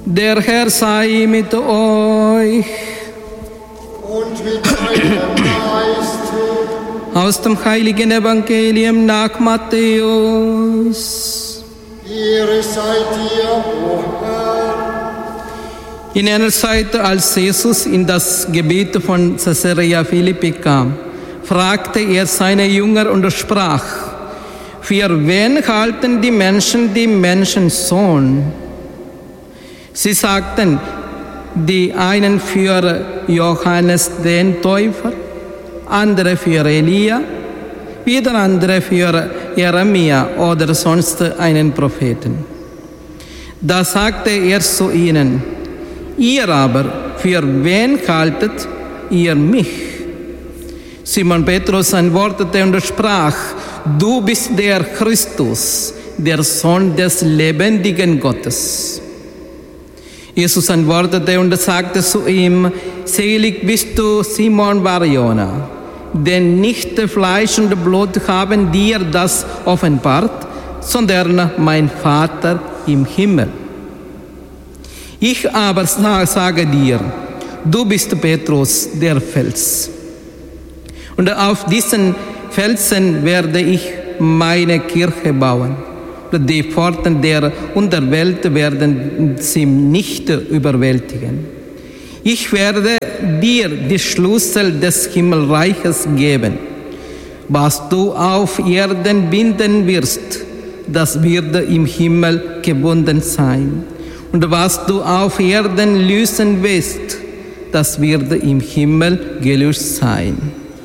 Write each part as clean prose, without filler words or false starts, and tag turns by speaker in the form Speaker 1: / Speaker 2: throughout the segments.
Speaker 1: Der Herr sei mit euch.
Speaker 2: Und mit deinem Geiste.
Speaker 1: Aus dem heiligen Evangelium nach Matthäus.
Speaker 2: Ehre sei dir, o Herr.
Speaker 1: In einer Zeit, als Jesus in das Gebiet von Caesarea Philippi kam, fragte er seine Jünger und sprach: Für wen halten die Menschen den Menschensohn? Sie sagten, die einen für Johannes den Täufer, andere für Elia, wieder andere für Jeremia oder sonst einen Propheten. Da sagte er zu ihnen: Ihr aber, für wen haltet ihr mich? Simon Petrus antwortete und sprach: Du bist der Christus, der Sohn des lebendigen Gottes. Jesus antwortete und sagte zu ihm: Selig bist du, Simon Bar-Jona, denn nicht Fleisch und Blut haben dir das offenbart, sondern mein Vater im Himmel. Ich aber sage dir, du bist Petrus, der Fels. Und auf diesen Felsen werde ich meine Kirche bauen. Die Pforten der Unterwelt werden sie nicht überwältigen. Ich werde dir die Schlüssel des Himmelreiches geben. Was du auf Erden binden wirst, das wird im Himmel gebunden sein. Und was du auf Erden lösen wirst, das wird im Himmel gelöst sein.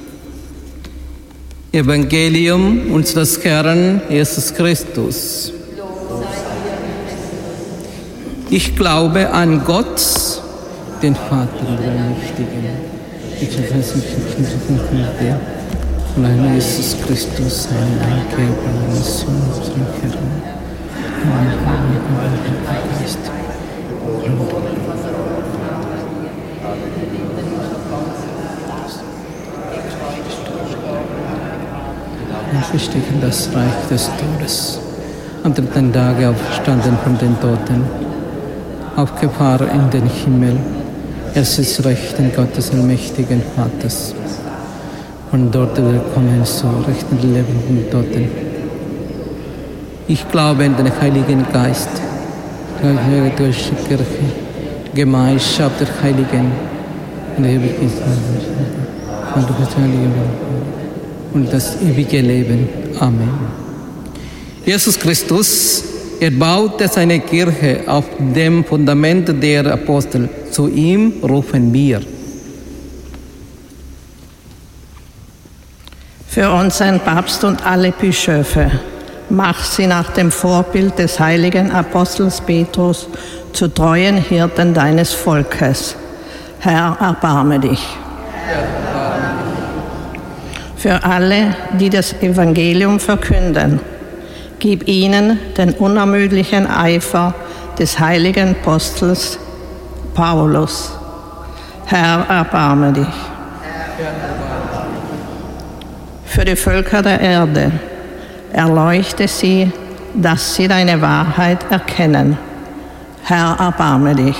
Speaker 1: Evangelium unseres Herrn Jesus Christus. Ich glaube an Gott, den Vater der Mächtigen, und an Jesus Christus, seinen eingeborenen Sohn, unseren Herrn, und an den Heiligen Geist. Und verstecken das Reich des Todes. Am dritten Tage auferstanden von den Toten, aufgefahren in den Himmel. Er sitzt rechten Gottes allmächtigen Vaters. Und dort wird er kommen zu rechten lebenden Toten. Ich glaube in den Heiligen Geist, die katholische Kirche, Gemeinschaft der Heiligen, und der ewige und das ewige Leben. Amen. Jesus Christus, er baute seine Kirche auf dem Fundament der Apostel. Zu ihm rufen wir.
Speaker 3: Für unseren Papst und alle Bischöfe, mach sie nach dem Vorbild des heiligen Apostels Petrus zu treuen Hirten deines Volkes. Herr, erbarme dich. Für alle, die das Evangelium verkünden, gib ihnen den unermüdlichen Eifer des heiligen Apostels Paulus. Herr, erbarme dich. Für die Völker der Erde, erleuchte sie, dass sie deine Wahrheit erkennen. Herr, erbarme dich.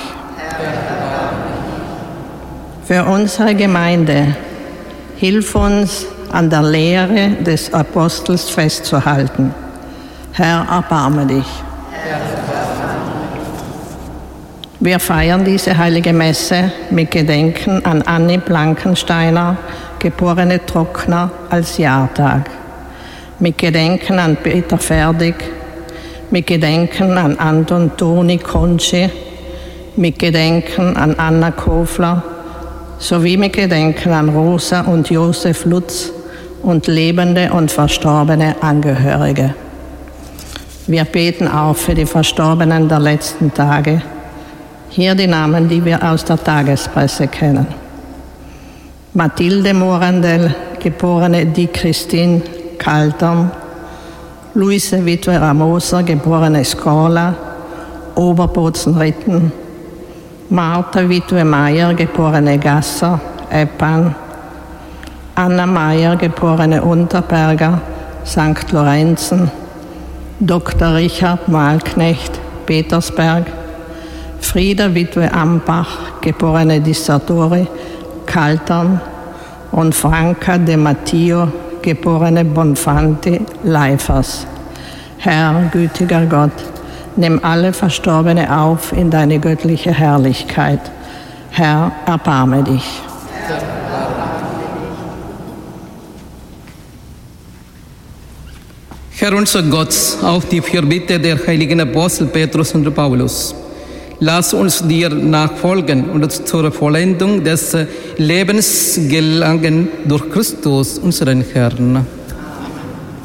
Speaker 3: Für unsere Gemeinde, hilf uns, an der Lehre des Apostels festzuhalten. Herr, erbarme dich. Wir feiern diese heilige Messe mit Gedenken an Anni Blankensteiner, geborene Trockner, als Jahrtag. Mit Gedenken an Peter Ferdig, mit Gedenken an Anton Toni Conci, mit Gedenken an Anna Kofler, sowie mit Gedenken an Rosa und Josef Lutz und lebende und verstorbene Angehörige. Wir beten auch für die Verstorbenen der letzten Tage. Hier die Namen, die wir aus der Tagespresse kennen. Mathilde Morandell, geborene Di Christine Kaltern, Luise Witwe Ramoser, geborene Scola, Oberbozen-Ritten, Martha Witwe Meier, geborene Gasser, Eppan, Anna Meier, geborene Unterberger, St. Lorenzen, Dr. Richard Mahlknecht, Petersberg, Frieda Witwe Ambach, geborene Di Sartori, Kaltern und Franca De Matteo, geborene Bonfanti, Leifers. Herr, gütiger Gott, nimm alle Verstorbene auf in deine göttliche Herrlichkeit. Herr, erbarme dich.
Speaker 1: Herr unser Gott, auf die Fürbitte der heiligen Apostel Petrus und Paulus, lass uns dir nachfolgen und zur Vollendung des Lebens gelangen durch Christus, unseren Herrn.